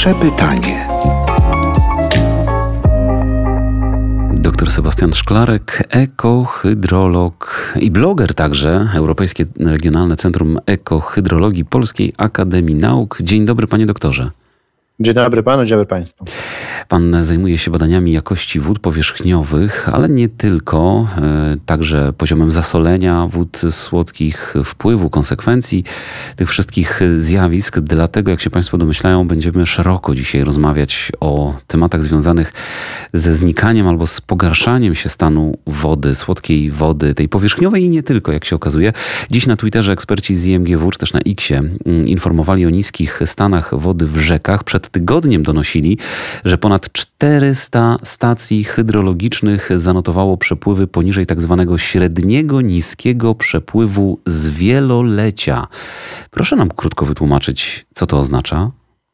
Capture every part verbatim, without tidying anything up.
Pierwsze pytanie. Doktor Sebastian Szklarek, ekohydrolog i bloger także, Europejskie Regionalne Centrum Ekohydrologii Polskiej Akademii Nauk. Dzień dobry, panie doktorze. Dzień dobry panu, dzień dobry państwu. Pan zajmuje się badaniami jakości wód powierzchniowych, ale nie tylko, także poziomem zasolenia wód słodkich, wpływu, konsekwencji tych wszystkich zjawisk. Dlatego, jak się państwo domyślają, będziemy szeroko dzisiaj rozmawiać o tematach związanych ze znikaniem albo z pogarszaniem się stanu wody, słodkiej wody, tej powierzchniowej i nie tylko, jak się okazuje. Dziś na Twitterze eksperci z I M G W, czy też na X-ie, informowali o niskich stanach wody w rzekach. Przed tygodniem donosili, że ponad czterysta stacji hydrologicznych zanotowało przepływy poniżej tak zwanego średniego niskiego przepływu z wielolecia. Proszę nam krótko wytłumaczyć, co to oznacza?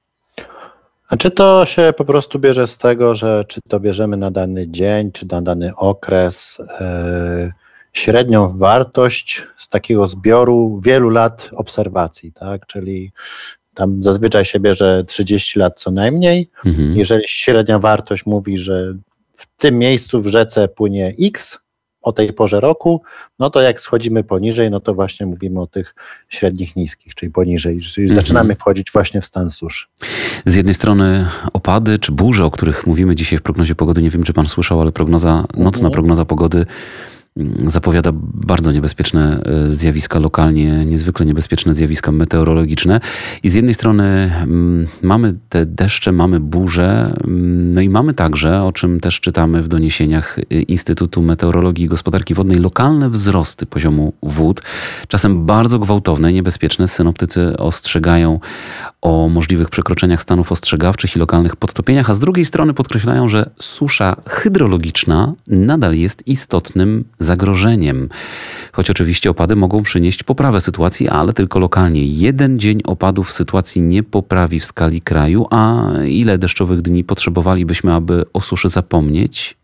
A czy to się po prostu bierze z tego, że czy to bierzemy na dany dzień, czy na dany okres, yy, średnią wartość z takiego zbioru wielu lat obserwacji, tak? Czyli tam zazwyczaj się bierze trzydzieści lat co najmniej. Mhm. Jeżeli średnia wartość mówi, że w tym miejscu w rzece płynie X o tej porze roku, no to jak schodzimy poniżej, no to właśnie mówimy o tych średnich niskich, czyli poniżej, czyli mhm. zaczynamy wchodzić właśnie w stan suszy. Z jednej strony opady czy burze, o których mówimy dzisiaj w prognozie pogody, nie wiem czy pan słyszał, ale prognoza, nocna mhm. prognoza pogody zapowiada bardzo niebezpieczne zjawiska lokalnie, niezwykle niebezpieczne zjawiska meteorologiczne. I z jednej strony mm, mamy te deszcze, mamy burze, no i mamy także, o czym też czytamy w doniesieniach Instytutu Meteorologii i Gospodarki Wodnej, lokalne wzrosty poziomu wód, czasem bardzo gwałtowne i niebezpieczne. Synoptycy ostrzegają o możliwych przekroczeniach stanów ostrzegawczych i lokalnych podtopieniach, a z drugiej strony podkreślają, że susza hydrologiczna nadal jest istotnym zagrożeniem. Choć oczywiście opady mogą przynieść poprawę sytuacji, ale tylko lokalnie. Jeden dzień opadów sytuacji nie poprawi w skali kraju, a ile deszczowych dni potrzebowalibyśmy, aby o suszy zapomnieć?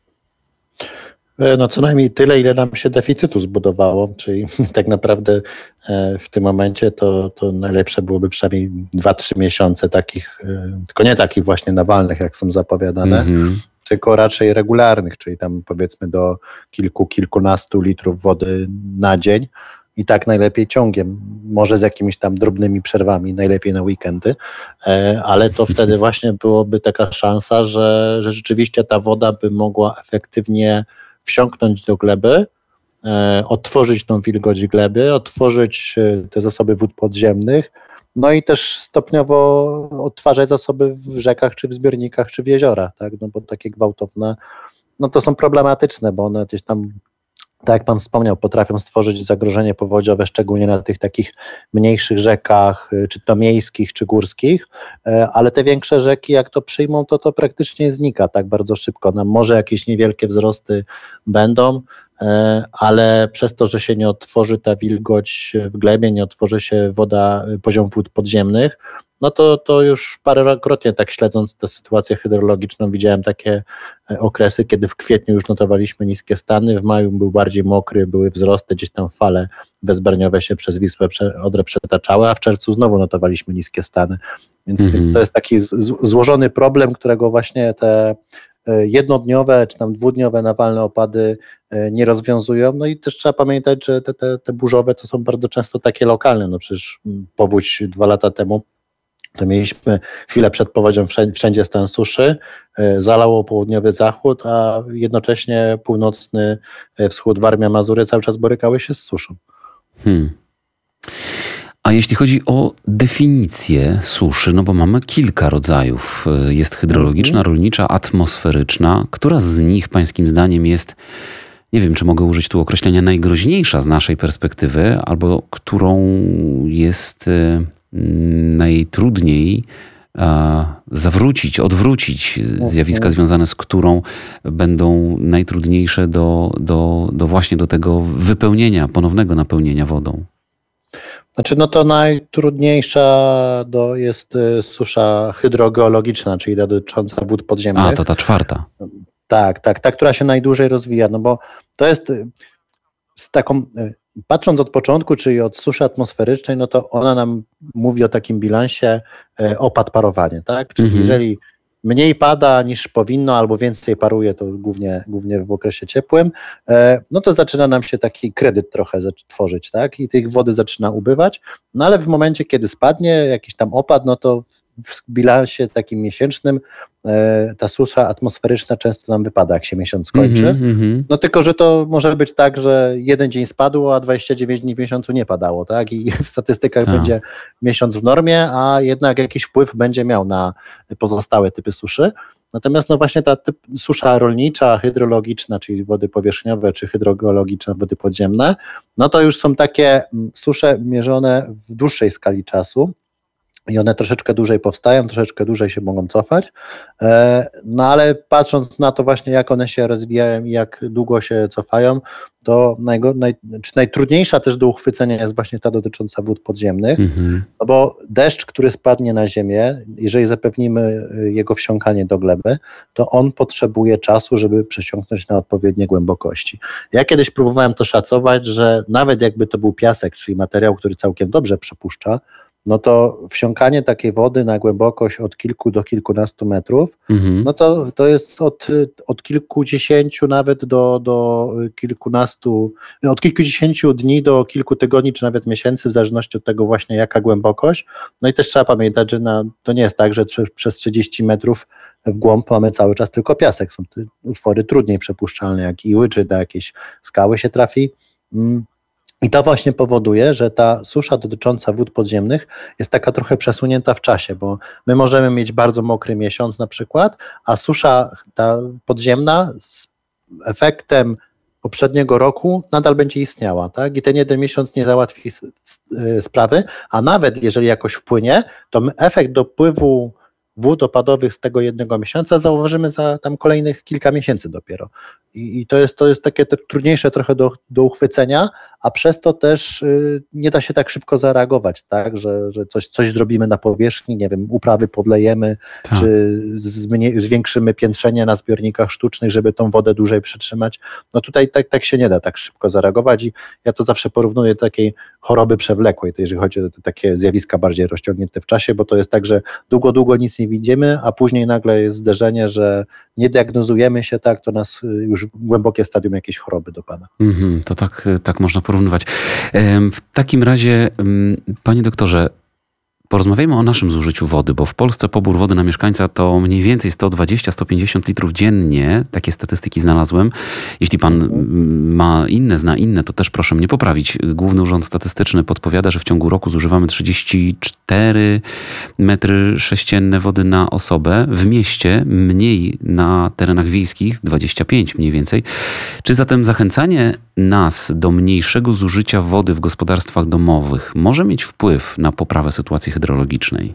No co najmniej tyle, ile nam się deficytu zbudowało, czyli tak naprawdę w tym momencie to, to najlepsze byłoby przynajmniej dwa trzy miesiące takich, tylko nie takich właśnie nawalnych, jak są zapowiadane, mm-hmm. tylko raczej regularnych, czyli tam powiedzmy do kilku, kilkunastu litrów wody na dzień i tak najlepiej ciągiem, może z jakimiś tam drobnymi przerwami, najlepiej na weekendy, ale to wtedy właśnie byłoby taka szansa, że, że rzeczywiście ta woda by mogła efektywnie wsiąknąć do gleby, e, otworzyć tą wilgoć gleby, otworzyć te zasoby wód podziemnych, no i też stopniowo odtwarzać zasoby w rzekach, czy w zbiornikach, czy w jeziorach, tak? No bo takie gwałtowne, no to są problematyczne, bo one gdzieś tam, tak jak pan wspomniał, potrafią stworzyć zagrożenie powodziowe, szczególnie na tych takich mniejszych rzekach, czy to miejskich, czy górskich, ale te większe rzeki, jak to przyjmą, to to praktycznie znika tak bardzo szybko. Nam może jakieś niewielkie wzrosty będą, ale przez to, że się nie otworzy ta wilgoć w glebie, nie otworzy się woda, poziom wód podziemnych, no to, to już parokrotnie tak śledząc tę sytuację hydrologiczną widziałem takie okresy, kiedy w kwietniu już notowaliśmy niskie stany, w maju był bardziej mokry, były wzrosty, gdzieś tam fale bezberniowe się przez Wisłę, Odrę przetaczały, a w czerwcu znowu notowaliśmy niskie stany. Więc, mhm. więc to jest taki z, złożony problem, którego właśnie te jednodniowe czy tam dwudniowe nawalne opady nie rozwiązują. No i też trzeba pamiętać, że te, te, te burzowe to są bardzo często takie lokalne. No przecież powódź dwa lata temu to mieliśmy chwilę przed powodzią wszędzie stan suszy, zalało południowy zachód, a jednocześnie północny wschód, Warmia, Mazury cały czas borykały się z suszą. Hmm. A jeśli chodzi o definicję suszy, no bo mamy kilka rodzajów. Jest hydrologiczna, rolnicza, atmosferyczna. Która z nich pańskim zdaniem jest, nie wiem, czy mogę użyć tu określenia, najgroźniejsza z naszej perspektywy, albo którą jest najtrudniej zawrócić, odwrócić, zjawiska związane z którą będą najtrudniejsze do, do, do właśnie do tego wypełnienia, ponownego napełnienia wodą? Znaczy, no to najtrudniejsza do, jest susza hydrogeologiczna, czyli dotycząca wód podziemnych. A, to ta czwarta. Tak, tak, ta, która się najdłużej rozwija, no bo to jest z taką patrząc od początku, czyli od suszy atmosferycznej, no to ona nam mówi o takim bilansie opad parowanie, tak? Czyli Mhm. jeżeli mniej pada niż powinno, albo więcej paruje, to głównie, głównie w okresie ciepłym, no to zaczyna nam się taki kredyt trochę tworzyć, tak? I tej wody zaczyna ubywać, no ale w momencie, kiedy spadnie jakiś tam opad, no to w bilansie takim miesięcznym ta susza atmosferyczna często nam wypada, jak się miesiąc skończy. Mm-hmm. No tylko, że to może być tak, że jeden dzień spadło, a dwadzieścia dziewięć dni w miesiącu nie padało, tak? I w statystykach Tak. będzie miesiąc w normie, a jednak jakiś wpływ będzie miał na pozostałe typy suszy. Natomiast no właśnie ta typ, susza rolnicza, hydrologiczna, czyli wody powierzchniowe, czy hydrogeologiczne, wody podziemne, no to już są takie susze mierzone w dłuższej skali czasu. I one troszeczkę dłużej powstają, troszeczkę dłużej się mogą cofać, no ale patrząc na to właśnie, jak one się rozwijają i jak długo się cofają, to najgo, naj, czy najtrudniejsza też do uchwycenia jest właśnie ta dotycząca wód podziemnych, mm-hmm. no bo deszcz, który spadnie na ziemię, jeżeli zapewnimy jego wsiąkanie do gleby, to on potrzebuje czasu, żeby przesiąknąć na odpowiednie głębokości. Ja kiedyś próbowałem to szacować, że nawet jakby to był piasek, czyli materiał, który całkiem dobrze przepuszcza, no to wsiąkanie takiej wody na głębokość od kilku do kilkunastu metrów, mm-hmm. no to, to jest od, od kilkudziesięciu nawet do, do kilkunastu, od kilkudziesięciu dni do kilku tygodni, czy nawet miesięcy, w zależności od tego właśnie jaka głębokość. No i też trzeba pamiętać, że na, to nie jest tak, że tr- przez trzydzieści metrów w głąb mamy cały czas tylko piasek. Są te utwory trudniej przepuszczalne, jak iły, czy do jakiejś skały się trafi. Mm. I to właśnie powoduje, że ta susza dotycząca wód podziemnych jest taka trochę przesunięta w czasie, bo my możemy mieć bardzo mokry miesiąc na przykład, a susza ta podziemna z efektem poprzedniego roku nadal będzie istniała, tak? I ten jeden miesiąc nie załatwi sprawy, a nawet jeżeli jakoś wpłynie, to efekt dopływu wód opadowych z tego jednego miesiąca zauważymy za tam kolejnych kilka miesięcy dopiero. I, i to jest, to jest takie to trudniejsze trochę do, do uchwycenia, a przez to też y, nie da się tak szybko zareagować, tak, że, że coś, coś zrobimy na powierzchni, nie wiem, uprawy podlejemy, tak. czy zmieni- zwiększymy piętrzenie na zbiornikach sztucznych, żeby tą wodę dłużej przetrzymać. No tutaj tak, tak się nie da tak szybko zareagować i ja to zawsze porównuję do takiej choroby przewlekłej, to jeżeli chodzi o takie zjawiska bardziej rozciągnięte w czasie, bo to jest tak, że długo, długo nic nie widzimy, a później nagle jest zderzenie, że nie diagnozujemy się tak, to nas już głębokie stadium jakiejś choroby dopada. Mm-hmm, to tak, tak można porównywać. W takim razie, panie doktorze, porozmawiajmy o naszym zużyciu wody, bo w Polsce pobór wody na mieszkańca to mniej więcej sto dwadzieścia do stu pięćdziesięciu litrów dziennie. Takie statystyki znalazłem. Jeśli pan ma inne, zna inne, to też proszę mnie poprawić. Główny Urząd Statystyczny podpowiada, że w ciągu roku zużywamy trzydzieści cztery metry sześcienne wody na osobę. W mieście mniej, na terenach wiejskich dwadzieścia pięć mniej więcej. Czy zatem zachęcanie nas do mniejszego zużycia wody w gospodarstwach domowych może mieć wpływ na poprawę sytuacji hydrologicznej?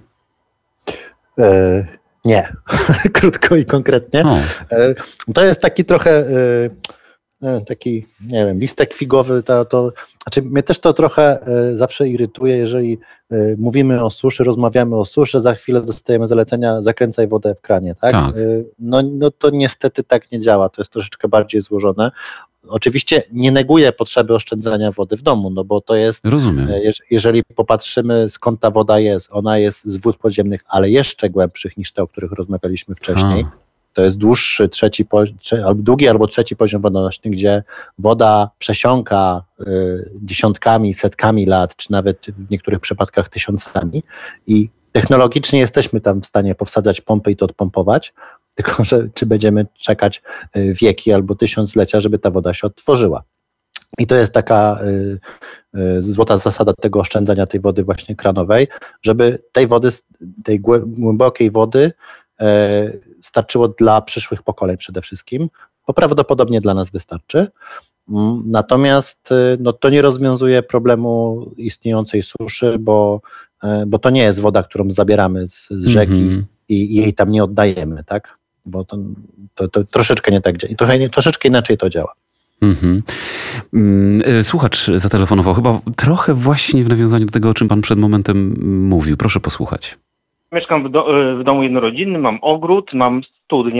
E, nie, krótko i konkretnie. E, to jest taki trochę e, taki, nie wiem, listek figowy. To, to, znaczy mnie też to trochę e, zawsze irytuje, jeżeli e, mówimy o suszy, rozmawiamy o suszy, za chwilę dostajemy zalecenia, zakręcaj wodę w kranie, tak? tak. E, no, no to niestety tak nie działa, to jest troszeczkę bardziej złożone. Oczywiście nie neguję potrzeby oszczędzania wody w domu, no bo to jest, Rozumiem. Jeżeli popatrzymy skąd ta woda jest, ona jest z wód podziemnych, ale jeszcze głębszych niż te, o których rozmawialiśmy wcześniej. A. To jest dłuższy, trzeci, albo długi albo trzeci poziom wodnośny, gdzie woda przesiąka y, dziesiątkami, setkami lat, czy nawet w niektórych przypadkach tysiącami i technologicznie jesteśmy tam w stanie powsadzać pompy i to odpompować, tylko że czy będziemy czekać wieki albo tysiąclecia, żeby ta woda się odtworzyła. I to jest taka y, y, złota zasada tego oszczędzania tej wody właśnie kranowej, żeby tej wody, tej głębokiej wody y, starczyło dla przyszłych pokoleń przede wszystkim, bo prawdopodobnie dla nas wystarczy. Natomiast y, no, to nie rozwiązuje problemu istniejącej suszy, bo, y, bo to nie jest woda, którą zabieramy z, z rzeki mm-hmm. i, i jej tam nie oddajemy, tak? Bo to, to, to troszeczkę nie tak działa i trochę, troszeczkę inaczej to działa. Mm-hmm. Słuchacz zatelefonował chyba trochę właśnie w nawiązaniu do tego, o czym pan przed momentem mówił. Proszę posłuchać. Mieszkam w, do, w domu jednorodzinnym, mam ogród, mam studnię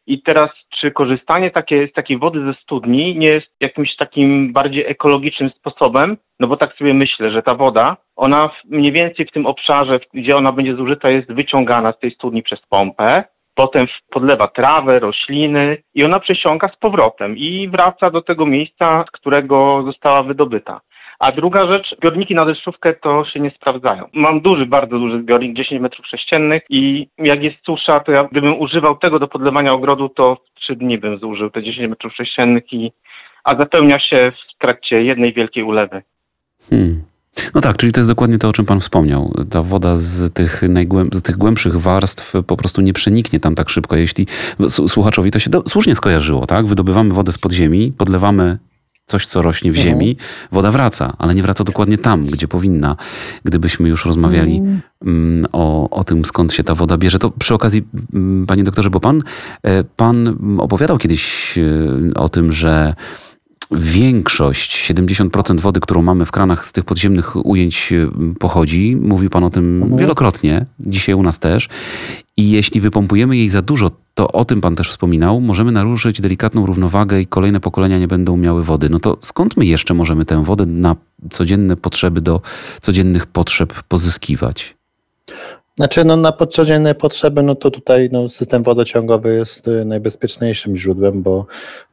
I teraz, czy korzystanie takie, z takiej wody ze studni nie jest jakimś takim bardziej ekologicznym sposobem? No bo tak sobie myślę, że ta woda, ona mniej więcej w tym obszarze, gdzie ona będzie zużyta, jest wyciągana z tej studni przez pompę, potem podlewa trawę, rośliny i ona przesiąka z powrotem i wraca do tego miejsca, z którego została wydobyta. A druga rzecz, zbiorniki na deszczówkę to się nie sprawdzają. Mam duży, bardzo duży zbiornik, dziesięć metrów sześciennych i jak jest susza, to ja gdybym używał tego do podlewania ogrodu, to w trzy dni bym zużył te dziesięć metrów sześciennych, i, a zapełnia się w trakcie jednej wielkiej ulewy. Hmm. No tak, czyli to jest dokładnie to, o czym pan wspomniał. Ta woda z tych, najgłęb- z tych głębszych warstw po prostu nie przeniknie tam tak szybko. Jeśli słuchaczowi to się do, słusznie skojarzyło, tak? Wydobywamy wodę z podziemi, podlewamy coś, co rośnie w Mhm. ziemi, woda wraca, ale nie wraca dokładnie tam, gdzie powinna. Gdybyśmy już rozmawiali Mhm. mm, o, o tym, skąd się ta woda bierze, to przy okazji, mm, panie doktorze, bo pan, e, pan opowiadał kiedyś e, o tym, że większość, siedemdziesiąt procent wody, którą mamy w kranach z tych podziemnych ujęć pochodzi. Mówił pan o tym Mhm. wielokrotnie, dzisiaj u nas też. I jeśli wypompujemy jej za dużo, to o tym pan też wspominał, możemy naruszyć delikatną równowagę i kolejne pokolenia nie będą miały wody. No to skąd my jeszcze możemy tę wodę na codzienne potrzeby, do codziennych potrzeb pozyskiwać? Znaczy, no na codzienne potrzeby, no to tutaj no, system wodociągowy jest y, najbezpieczniejszym źródłem, bo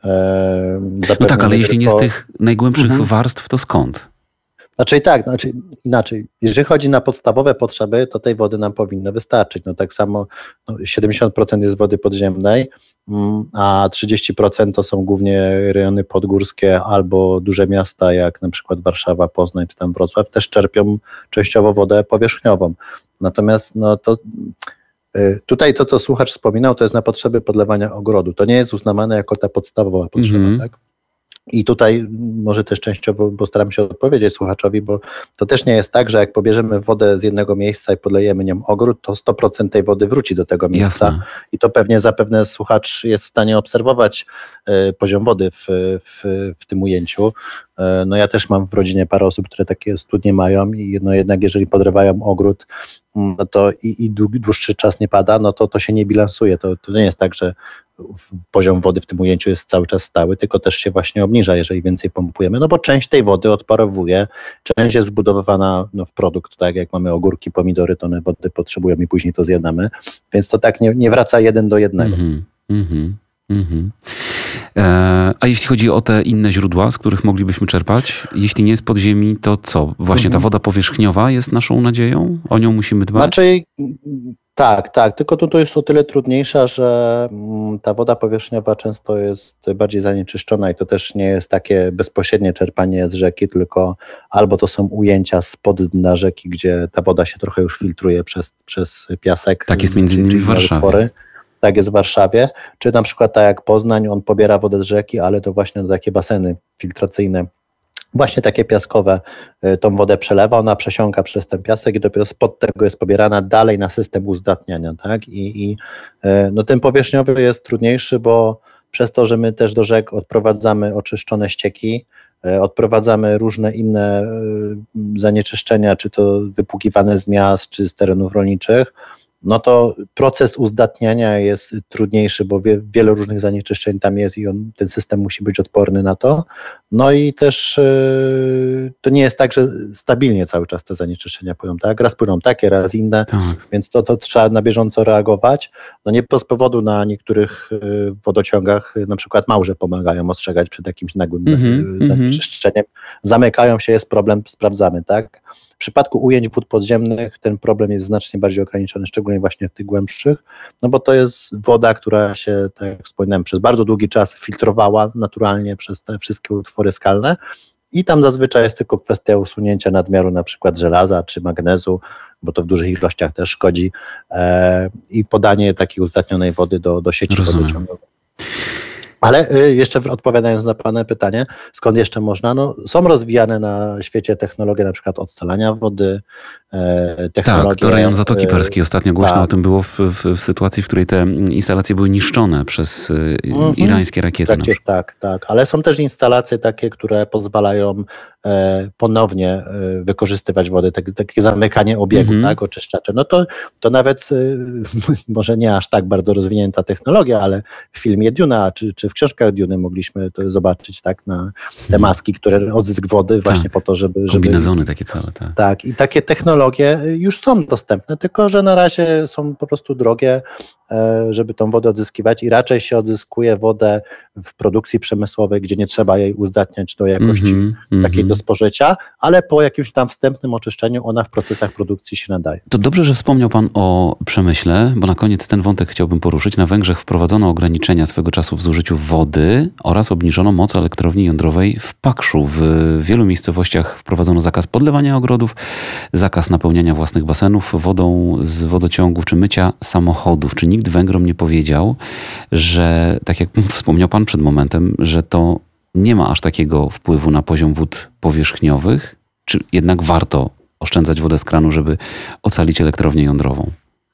e, No tak, ale nie jeśli nie tylko- z tych najgłębszych Mhm. warstw, to skąd? Znaczy i tak, znaczy inaczej. Jeżeli chodzi na podstawowe potrzeby, to tej wody nam powinno wystarczyć. No tak samo no, siedemdziesiąt procent jest wody podziemnej, mm, a trzydzieści procent to są głównie rejony podgórskie albo duże miasta, jak na przykład Warszawa, Poznań czy tam Wrocław, też czerpią częściowo wodę powierzchniową. Natomiast no to y, tutaj to, co słuchacz wspominał, to jest na potrzeby podlewania ogrodu. To nie jest uznawane jako ta podstawowa potrzeba, Mhm. tak? I tutaj może też częściowo, bo staram się odpowiedzieć słuchaczowi, bo to też nie jest tak, że jak pobierzemy wodę z jednego miejsca i podlejemy nią ogród, to sto procent tej wody wróci do tego miejsca. Jasne. I to pewnie zapewne słuchacz jest w stanie obserwować e, poziom wody w, w, w tym ujęciu. E, no ja też mam w rodzinie parę osób, które takie studnie mają i no jednak jeżeli podrywają ogród, mm, no to i, i dłu- dłuższy czas nie pada, no to to się nie bilansuje. To, to nie jest tak, że w- poziom wody w tym ujęciu jest cały czas stały, tylko też się właśnie obniża, jeżeli więcej pompujemy, no bo część tej wody odparowuje, część jest zbudowana no, w produkt, tak jak mamy ogórki, pomidory, to one wody potrzebują i później to zjadamy, więc to tak nie, nie wraca jeden do jednego. Mhm, mhm, mhm. E, a jeśli chodzi o te inne źródła, z których moglibyśmy czerpać, jeśli nie z podziemi, to co? Właśnie ta Mhm. woda powierzchniowa jest naszą nadzieją? O nią musimy dbać? Znaczy, tak, tak, tylko tu to jest o tyle trudniejsza, że mm, ta woda powierzchniowa często jest bardziej zanieczyszczona i to też nie jest takie bezpośrednie czerpanie z rzeki, tylko albo to są ujęcia spod dna rzeki, gdzie ta woda się trochę już filtruje przez, przez piasek. Tak jest między czy- innymi czy w inne Warszawie. utwory. Tak jest w Warszawie, czy na przykład tak jak Poznań, on pobiera wodę z rzeki, ale to właśnie do takie baseny filtracyjne, właśnie takie piaskowe, y, tą wodę przelewa, ona przesiąka przez ten piasek i dopiero spod tego jest pobierana dalej na system uzdatniania, tak? I, i y, no ten powierzchniowy jest trudniejszy, bo przez to, że my też do rzek odprowadzamy oczyszczone ścieki, y, odprowadzamy różne inne y, zanieczyszczenia, czy to wypłukiwane z miast, czy z terenów rolniczych, no to proces uzdatniania jest trudniejszy, bo wie, wiele różnych zanieczyszczeń tam jest i on, ten system musi być odporny na to. No i też yy, to nie jest tak, że stabilnie cały czas te zanieczyszczenia płyną, tak? Raz płyną takie, raz inne, Tak. więc to, to trzeba na bieżąco reagować. No nie bez powodu na niektórych yy, wodociągach yy, na przykład małże pomagają ostrzegać przed jakimś nagłym Mhm, za- zanieczyszczeniem. Zamykają się, jest problem, sprawdzamy, tak? W przypadku ujęć wód podziemnych ten problem jest znacznie bardziej ograniczony, szczególnie właśnie w tych głębszych, no bo to jest woda, która się, tak jak wspominałem, przez bardzo długi czas filtrowała naturalnie przez te wszystkie utwory skalne i tam zazwyczaj jest tylko kwestia usunięcia nadmiaru na przykład żelaza czy magnezu, bo to w dużych ilościach też szkodzi, e, i podanie takiej uzdatnionej wody do, do sieci Rozumiem. wodociągowej. Ale y, jeszcze w- odpowiadając na Pana pytanie, skąd jeszcze można? No, są rozwijane na świecie technologie na przykład odsalania wody, technologie. Tak, to rejon Zatoki Perskiej. Ostatnio głośno tak. o tym było w, w, w sytuacji, w której te instalacje były niszczone przez mhm. irańskie rakiety. Tak, tak, tak, ale są też instalacje takie, które pozwalają ponownie wykorzystywać wodę, takie, takie zamykanie obiegu, mhm. tak, oczyszczacze. No to, to nawet może nie aż tak bardzo rozwinięta technologia, ale w filmie Duna, czy, czy w książkach Duny mogliśmy to zobaczyć, tak, na te maski, które odzysk wody właśnie tak. po to, żeby... żeby kombinezony takie całe, tak. Tak, i takie technologie już są dostępne, tylko że na razie są po prostu drogie, żeby tą wodę odzyskiwać i raczej się odzyskuje wodę w produkcji przemysłowej, gdzie nie trzeba jej uzdatniać do jakości mm-hmm, takiej mm-hmm. do spożycia, ale po jakimś tam wstępnym oczyszczeniu ona w procesach produkcji się nadaje. To dobrze, że wspomniał Pan o przemyśle, bo na koniec ten wątek chciałbym poruszyć. Na Węgrzech wprowadzono ograniczenia swego czasu w zużyciu wody oraz obniżono moc elektrowni jądrowej w Pakszu. W wielu miejscowościach wprowadzono zakaz podlewania ogrodów, zakaz napełniania własnych basenów wodą z wodociągów czy mycia samochodów. Czy nikt Węgrom nie powiedział, że tak jak wspomniał Pan przed momentem, że to nie ma aż takiego wpływu na poziom wód powierzchniowych, czy jednak warto oszczędzać wodę z kranu, żeby ocalić elektrownię jądrową?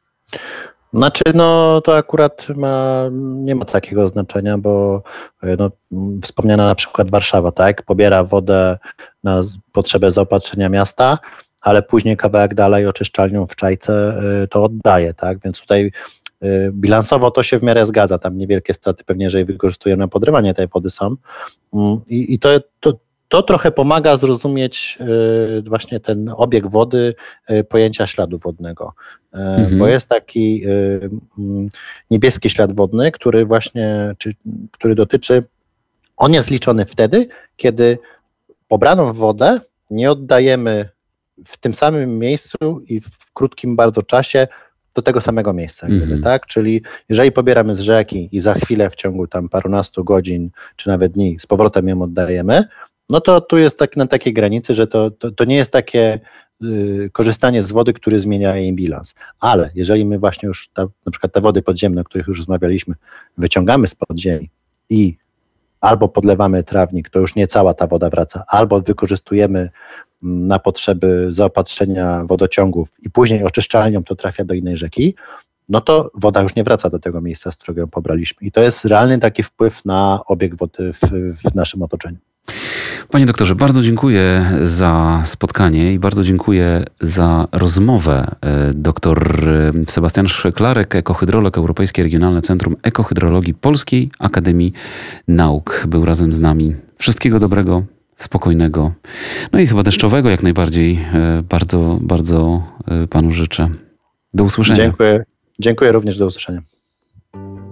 Znaczy, no to akurat ma, nie ma takiego znaczenia, bo no, wspomniana na przykład Warszawa, tak, pobiera wodę na potrzebę zaopatrzenia miasta, ale później kawałek dalej oczyszczalnią w Czajce to oddaje, tak, więc tutaj bilansowo to się w miarę zgadza, tam niewielkie straty pewnie, jeżeli wykorzystujemy na podrywanie tej wody są i, i to, to, to trochę pomaga zrozumieć właśnie ten obieg wody, pojęcia śladu wodnego, mhm. bo jest taki niebieski ślad wodny, który właśnie, czy, który dotyczy, on jest liczony wtedy, kiedy pobraną wodę nie oddajemy w tym samym miejscu i w krótkim bardzo czasie do tego samego miejsca, mm-hmm. gdyby, tak? Czyli jeżeli pobieramy z rzeki i za chwilę w ciągu tam parunastu godzin, czy nawet dni z powrotem ją oddajemy, no to tu jest tak na takiej granicy, że to, to, to nie jest takie y, korzystanie z wody, który zmienia jej bilans. Ale jeżeli my właśnie już ta, na przykład te wody podziemne, o których już rozmawialiśmy, wyciągamy z podziemi i albo podlewamy trawnik, to już nie cała ta woda wraca, albo wykorzystujemy na potrzeby zaopatrzenia wodociągów i później oczyszczalnią to trafia do innej rzeki, no to woda już nie wraca do tego miejsca, z którego ją pobraliśmy. I to jest realny taki wpływ na obieg wody w, w naszym otoczeniu. Panie doktorze, bardzo dziękuję za spotkanie i bardzo dziękuję za rozmowę. Doktor Sebastian Szklarek, ekohydrolog, Europejskie Regionalne Centrum Ekohydrologii Polskiej Akademii Nauk, był razem z nami. Wszystkiego dobrego, spokojnego, no i chyba deszczowego jak najbardziej. Bardzo, bardzo Panu życzę. Do usłyszenia. Dziękuję. Dziękuję również, do usłyszenia.